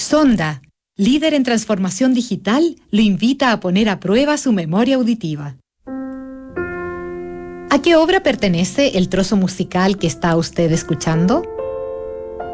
Sonda, líder en transformación digital, lo invita a poner a prueba su memoria auditiva. ¿A qué obra pertenece el trozo musical que está usted escuchando?